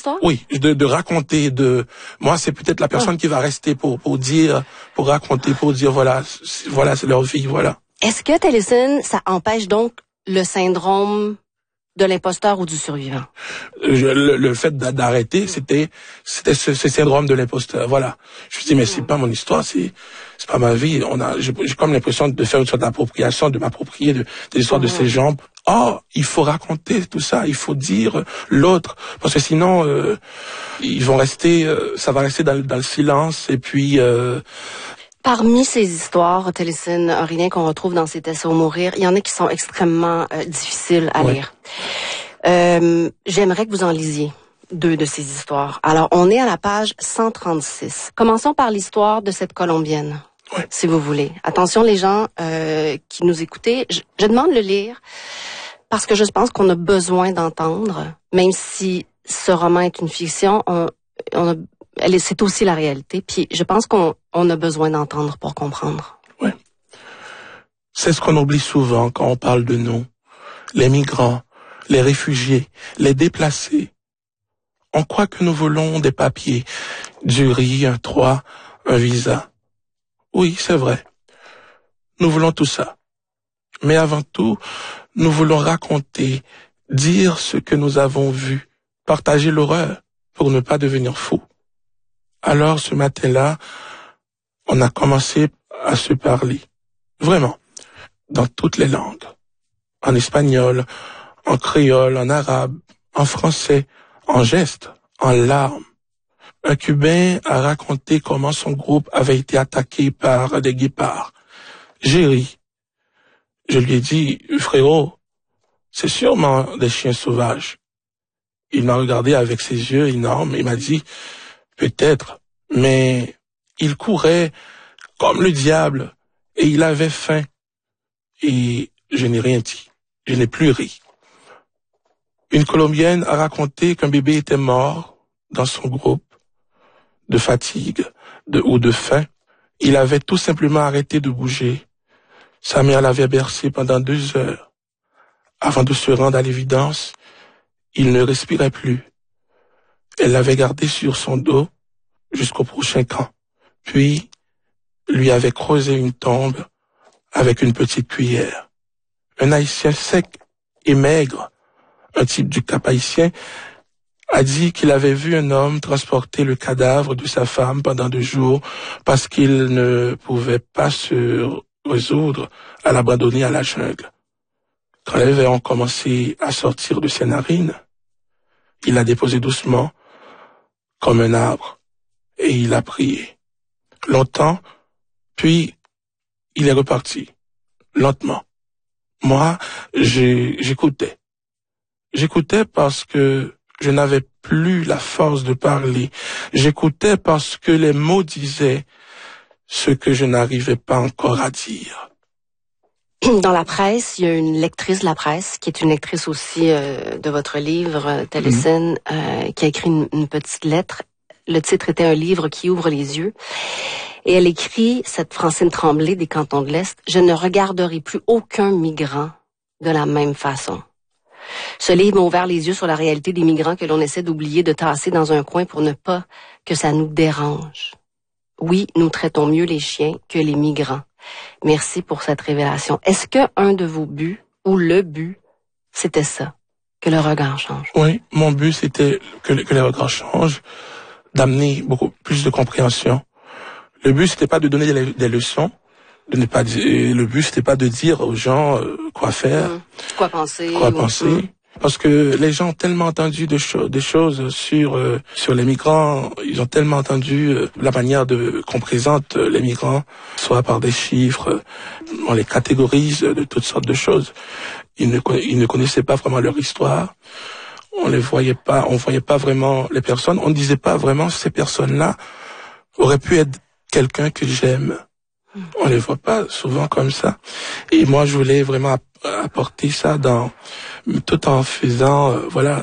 histoire? Oui, de raconter, moi, c'est peut-être la personne qui va rester pour raconter, pour dire, voilà, c'est leur vie, voilà. Est-ce que, Tellison, ça empêche donc le syndrome de l'imposteur ou du survivant? Le fait d'arrêter, c'était ce syndrome de l'imposteur, voilà. Je me dis, mais c'est pas mon histoire, c'est pas ma vie. J'ai comme l'impression de faire une sorte d'appropriation, de m'approprier de l'histoire de ces gens. Oh, il faut raconter tout ça, il faut dire l'autre, parce que sinon, ils vont rester, ça va rester dans le silence, et puis... Parmi ces histoires, Tellison, Aurélien, qu'on retrouve dans ces essais au mourir, il y en a qui sont extrêmement difficiles à lire. J'aimerais que vous en lisiez 2 de ces histoires. Alors, on est à la page 136. Commençons par l'histoire de cette Colombienne, si vous voulez. Attention les gens qui nous écoutez, je demande de le lire parce que je pense qu'on a besoin d'entendre, même si ce roman est une fiction, c'est aussi la réalité. Puis je pense qu'on a besoin d'entendre pour comprendre. Ouais. C'est ce qu'on oublie souvent quand on parle de nous. Les migrants, les réfugiés, les déplacés. On croit que nous voulons des papiers, du riz, un toit, un visa. Oui, c'est vrai. Nous voulons tout ça. Mais avant tout, nous voulons raconter, dire ce que nous avons vu, partager l'horreur pour ne pas devenir fous. Alors, ce matin-là, on a commencé à se parler. Vraiment. Dans toutes les langues. En espagnol, en créole, en arabe, en français, en gestes, en larmes. Un Cubain a raconté comment son groupe avait été attaqué par des guépards. J'ai ri. Je lui ai dit, frérot, c'est sûrement des chiens sauvages. Il m'a regardé avec ses yeux énormes et m'a dit, peut-être, mais il courait comme le diable et il avait faim. Et je n'ai rien dit. Je n'ai plus ri. Une Colombienne a raconté qu'un bébé était mort dans son groupe de fatigue ou de faim. Il avait tout simplement arrêté de bouger. Sa mère l'avait bercé pendant 2 heures. Avant de se rendre à l'évidence, il ne respirait plus. Elle l'avait gardé sur son dos jusqu'au prochain camp. Puis, lui avait creusé une tombe avec une petite cuillère. Un Haïtien sec et maigre, un type du Cap haïtien, a dit qu'il avait vu un homme transporter le cadavre de sa femme pendant 2 jours parce qu'il ne pouvait pas se résoudre à l'abandonner à la jungle. Quand les vers ont commencé à sortir de ses narines, il l'a déposé doucement, comme un arbre, et il a prié. Longtemps, puis il est reparti, lentement. Moi, j'écoutais. J'écoutais parce que je n'avais plus la force de parler. J'écoutais parce que les mots disaient ce que je n'arrivais pas encore à dire. Dans la presse, il y a une lectrice de la presse, qui est une lectrice aussi de votre livre, Tellison, qui a écrit une petite lettre. Le titre était « Un livre qui ouvre les yeux ». Et elle écrit, cette Francine Tremblay des Cantons de l'Est, « Je ne regarderai plus aucun migrant de la même façon ». Ce livre m'a ouvert les yeux sur la réalité des migrants que l'on essaie d'oublier, de tasser dans un coin pour ne pas que ça nous dérange. Oui, nous traitons mieux les chiens que les migrants. Merci pour cette révélation. Est-ce que un de vos buts, ou le but, c'était ça, que le regard change? Oui, mon but, c'était que le regard change, d'amener beaucoup plus de compréhension. Le but, c'était pas de donner des leçons, de ne pas dire, le but, c'était pas de dire aux gens quoi faire, quoi penser. Parce que les gens ont tellement entendu des choses sur les migrants, ils ont tellement entendu la manière qu'on présente les migrants, soit par des chiffres, on les catégorise de toutes sortes de choses. Ils ne connaissaient pas vraiment leur histoire. On voyait pas vraiment les personnes. On ne disait pas vraiment ces personnes-là auraient pu être quelqu'un que j'aime. On les voit pas souvent comme ça. Et moi, je voulais vraiment apporter ça tout en faisant,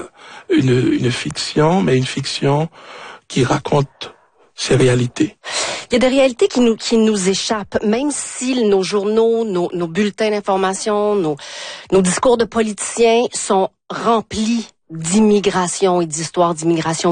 une fiction, mais une fiction qui raconte ces réalités. Il y a des réalités qui nous échappent, même si nos journaux, nos bulletins d'information, nos discours de politiciens sont remplis d'immigration et d'histoires d'immigration.